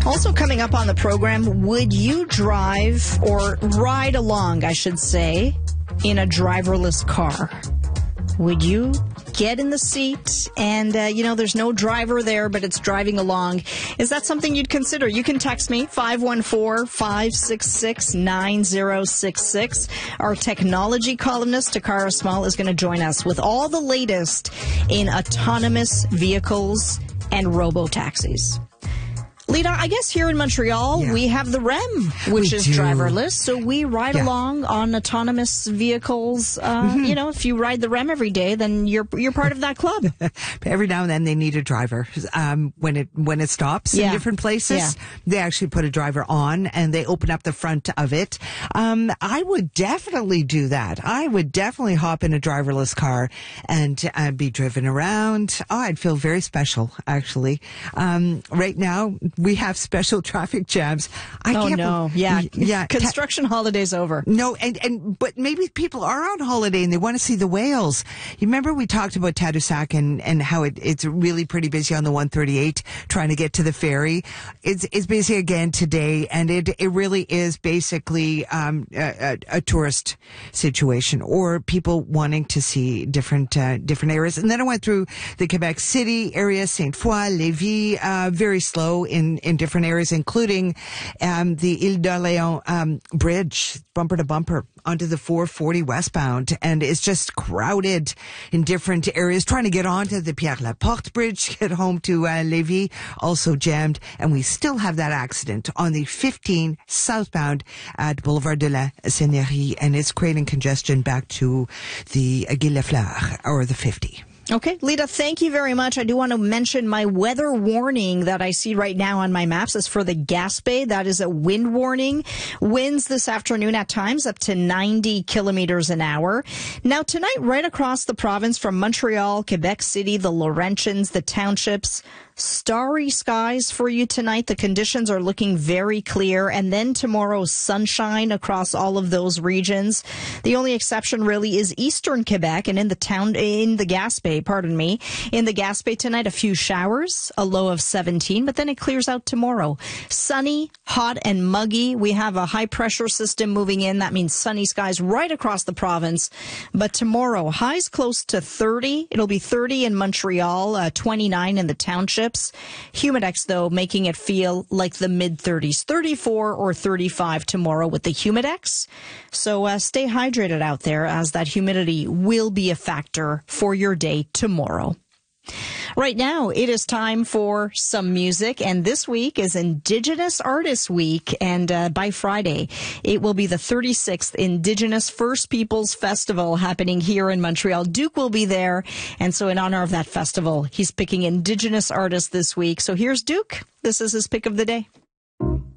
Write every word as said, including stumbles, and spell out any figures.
Also coming up on the program, would you drive or ride along, I should say, in a driverless car? Would you get in the seat and, uh, you know, there's no driver there, but it's driving along? Is that something you'd consider? You can text me, five one four, five six six, nine zero six six. Our technology columnist, Takara Small, is going to join us with all the latest in autonomous vehicles and robo-taxis. Lita, I guess here in Montreal, yeah. we have the R E M, which we is do. driverless. So we ride yeah. along on autonomous vehicles. Uh, mm-hmm. You know, if you ride the R E M every day, then you're you're part of that club. But every now and then they need a driver. Um, when it when it stops yeah. in different places, yeah. they actually put a driver on and they open up the front of it. Um, I would definitely do that. I would definitely hop in a driverless car and uh, be driven around. Oh, I'd feel very special, actually. Um, right now, we have special traffic jams. I oh, can't no. Be- yeah. yeah. Construction holiday's over. No, and, and, but maybe people are on holiday and they want to see the whales. You remember we talked about Tadoussac and, and how it, it's really pretty busy on the one thirty-eight trying to get to the ferry. It's, it's busy again today, and it, it really is basically, um, a, a, a tourist situation or people wanting to see different, uh, different areas. And then I went through the Quebec City area, Sainte Foy, Lévis, uh, very slow in, in different areas, including um, the Ile d'Orléans um, bridge, bumper to bumper, onto the four forty westbound. And it's just crowded in different areas, trying to get onto the Pierre Laporte bridge, get home to uh, Lévis, also jammed. And we still have that accident on the fifteen southbound at Boulevard de la Seigneurie, and it's creating congestion back to the uh, Gilles Lafleur, or the fifty. Okay, Lita, thank you very much. I do want to mention my weather warning that I see right now on my maps is for the Gaspé. That is a wind warning. Winds this afternoon at times up to ninety kilometers an hour. Now tonight, right across the province from Montreal, Quebec City, the Laurentians, the townships, starry skies for you tonight. The conditions are looking very clear. And then tomorrow, sunshine across all of those regions. The only exception really is eastern Quebec and in the town, in the Gaspé, pardon me. In the Gaspé tonight, a few showers, a low of seventeen, but then it clears out tomorrow. Sunny, hot, and muggy. We have a high pressure system moving in. That means sunny skies right across the province. But tomorrow, highs close to thirty. It'll be thirty in Montreal, uh, twenty-nine in the township. Humidex, though, making it feel like the mid-thirties, thirty-four or thirty-five tomorrow with the Humidex. So uh, stay hydrated out there, as that humidity will be a factor for your day tomorrow. Right now, it is time for some music, and this week is Indigenous Artists Week, and uh, by Friday, it will be the thirty-sixth Indigenous First Peoples Festival happening here in Montreal. Duke will be there, and so in honor of that festival, he's picking Indigenous artists this week. So here's Duke. This is his pick of the day.